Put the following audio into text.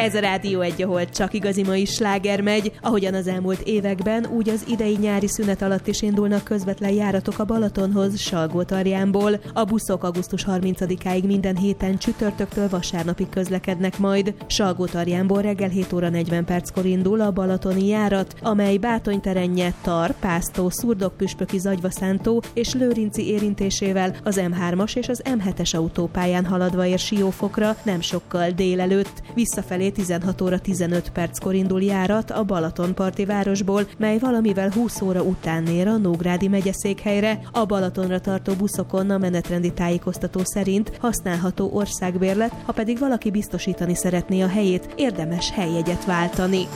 Ez a Rádió 1, ahol csak igazi mai sláger megy. Ahogyan az elmúlt években, úgy az idei nyári szünet alatt is indulnak közvetlen járatok a Balatonhoz, Salgótarjánból. A buszok augusztus 30-áig minden héten csütörtöktől vasárnapig közlekednek majd. Salgótarjánból reggel 7 óra 40 perckor indul a balatoni járat, amely Bátonyterenje, Tar, Pásztó, Szurdok-Püspöki, Zagyvaszántó és Lőrinci érintésével az M3-as és az M7-es autópályán haladva ér Siófokra nem sokkal délelőtt. Visszafelé 16 óra 15 perckor indul járat a Balatonparti városból, mely valamivel 20 óra után ér a Nógrádi megyeszékhelyre. A Balatonra tartó buszokon a menetrendi tájékoztató szerint használható országbérlet, ha pedig valaki biztosítani szeretné a helyét, érdemes helyjegyet váltani.